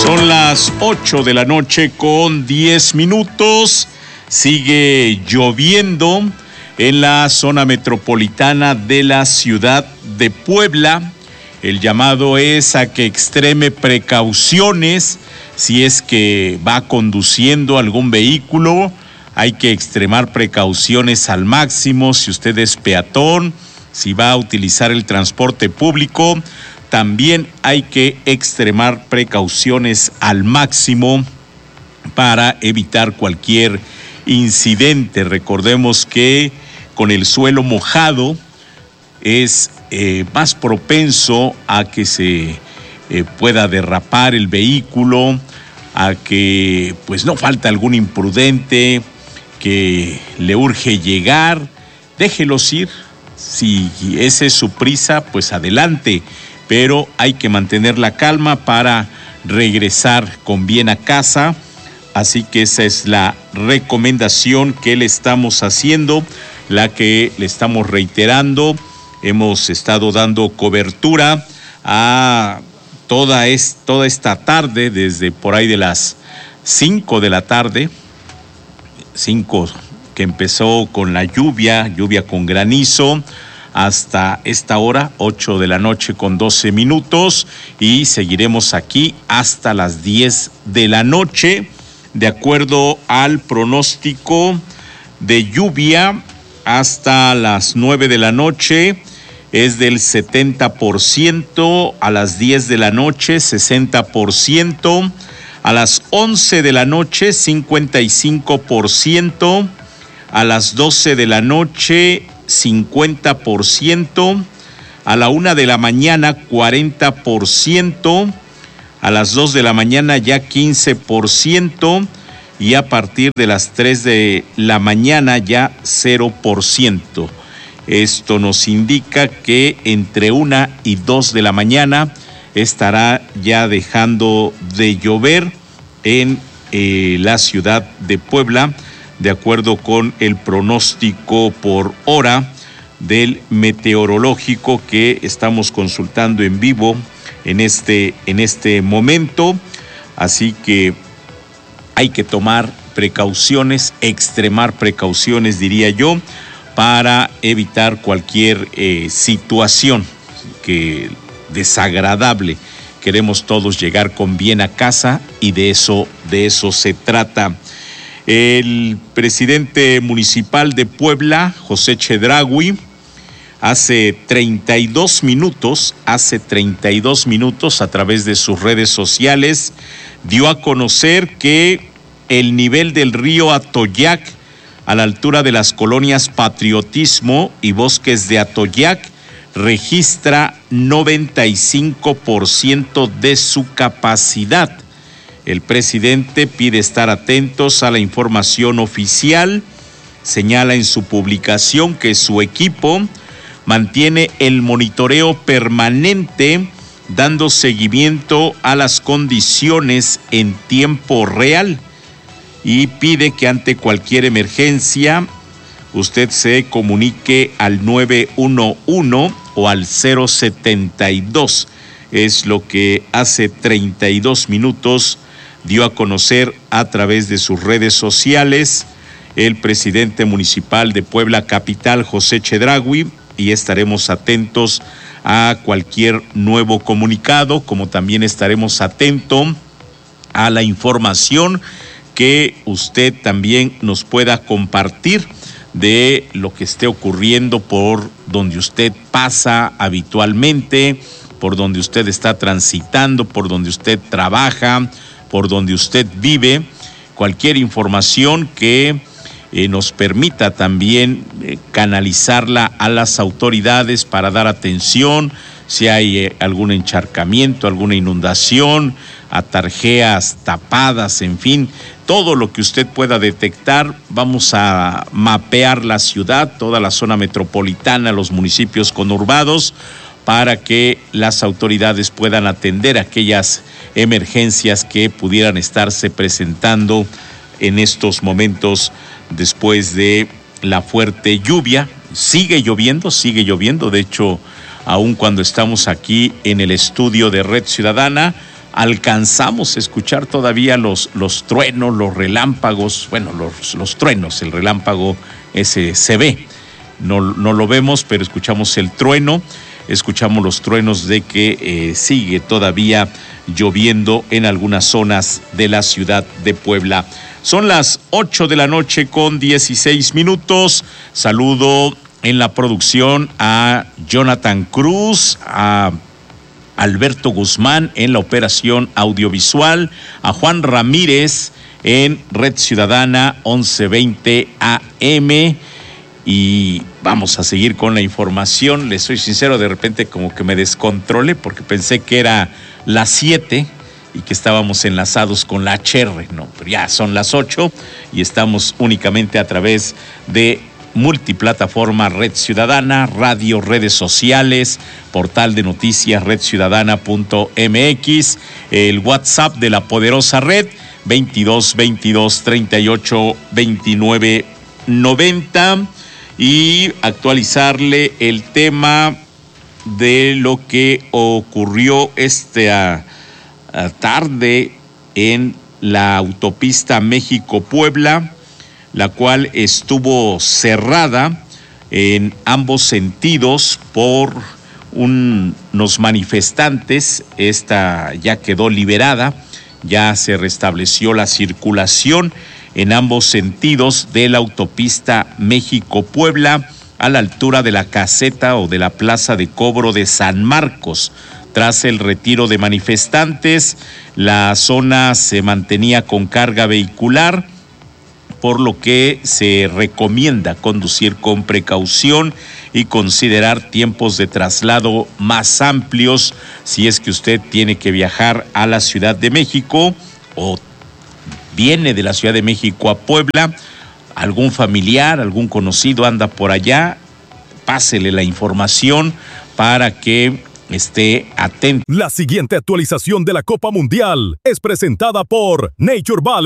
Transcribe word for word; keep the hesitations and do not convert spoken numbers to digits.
Son las ocho de la noche con diez minutos. Sigue lloviendo en la zona metropolitana de la ciudad de Puebla. El llamado es a que extreme precauciones si es que va conduciendo algún vehículo. Hay que extremar precauciones al máximo si usted es peatón, si va a utilizar el transporte público. También hay que extremar precauciones al máximo para evitar cualquier incidente. Recordemos que con el suelo mojado es eh, más propenso a que se eh, pueda derrapar el vehículo, a que pues no falta algún imprudente que le urge llegar. Déjelos ir. Si esa es su prisa, pues adelante. Pero hay que mantener la calma para regresar con bien a casa. Así que esa es la recomendación que le estamos haciendo, la que le estamos reiterando. Hemos estado dando cobertura a toda, es, toda esta tarde, desde por ahí de las cinco de la tarde, cinco que empezó con la lluvia, lluvia con granizo, hasta esta hora, ocho de la noche con doce minutos, y seguiremos aquí hasta las diez de la noche, de acuerdo al pronóstico de lluvia. Hasta las nueve de la noche es del setenta por ciento, a las diez de la noche sesenta por ciento, a las once de la noche cincuenta y cinco por ciento, a las doce de la noche cincuenta por ciento, a la una de la mañana cuarenta por ciento, a las dos de la mañana ya quince por ciento y a partir de las tres de la mañana ya cero por ciento. Esto nos indica que entre una y dos de la mañana estará ya dejando de llover en eh, la ciudad de Puebla, de acuerdo con el pronóstico por hora del meteorológico que estamos consultando en vivo en este, en este momento. Así que hay que tomar precauciones, extremar precauciones, diría yo, para evitar cualquier eh, situación que desagradable. Queremos todos llegar con bien a casa y de eso, de eso se trata. El presidente municipal de Puebla, José Chedraui, hace treinta y dos minutos, hace treinta y dos minutos a través de sus redes sociales, dio a conocer que el nivel del río Atoyac, a la altura de las colonias Patriotismo y Bosques de Atoyac, registra noventa y cinco por ciento de su capacidad. El presidente pide estar atentos a la información oficial. Señala en su publicación que su equipo mantiene el monitoreo permanente, dando seguimiento a las condiciones en tiempo real, y pide que ante cualquier emergencia usted se comunique al nueve uno uno o al cero setenta y dos. Es lo que hace treinta y dos minutos dio a conocer a través de sus redes sociales el presidente municipal de Puebla Capital, José Chedraui, y estaremos atentos a cualquier nuevo comunicado, como también estaremos atentos a la información que usted también nos pueda compartir de lo que esté ocurriendo por donde usted pasa habitualmente, por donde usted está transitando, por donde usted trabaja, por donde usted vive. Cualquier información que eh, nos permita también eh, canalizarla a las autoridades para dar atención si hay eh, algún encharcamiento, alguna inundación, atarjeas tapadas, en fin, todo lo que usted pueda detectar. Vamos a mapear la ciudad, toda la zona metropolitana, los municipios conurbados, para que las autoridades puedan atender aquellas emergencias que pudieran estarse presentando en estos momentos después de la fuerte lluvia. Sigue lloviendo, sigue lloviendo. De hecho, aun cuando estamos aquí en el estudio de Red Ciudadana, alcanzamos a escuchar todavía los, los truenos, los relámpagos, bueno, los, los truenos, el relámpago ese se ve, no, no lo vemos, pero escuchamos el trueno, escuchamos los truenos de que eh, sigue todavía lloviendo en algunas zonas de la ciudad de Puebla. Son las ocho de la noche con dieciséis minutos. Saludo en la producción a Jonathan Cruz, a Alberto Guzmán en la operación audiovisual, a Juan Ramírez en Red Ciudadana once veinte A M. Y vamos a seguir con la información. Les soy sincero, de repente como que me descontrolé porque pensé que era las siete y que estábamos enlazados con la H R. No, pero ya son las ocho y estamos únicamente a través de multiplataforma Red Ciudadana, radio, redes sociales, portal de noticias red ciudadana punto m x, el WhatsApp de la poderosa red veintidós veintidós treinta y ocho veintinueve noventa. Y actualizarle el tema de lo que ocurrió esta tarde en la autopista México-Puebla, la cual estuvo cerrada en ambos sentidos por un, unos manifestantes. Esta ya quedó liberada, ya se restableció la circulación en ambos sentidos de la autopista México-Puebla a la altura de la caseta o de la plaza de cobro de San Marcos. Tras el retiro de manifestantes, la zona se mantenía con carga vehicular, por lo que se recomienda conducir con precaución y considerar tiempos de traslado más amplios si es que usted tiene que viajar a la Ciudad de México o viene de la Ciudad de México a Puebla, algún familiar, algún conocido anda por allá, pásele la información para que esté atento. La siguiente actualización de la Copa Mundial es presentada por Nature Valley.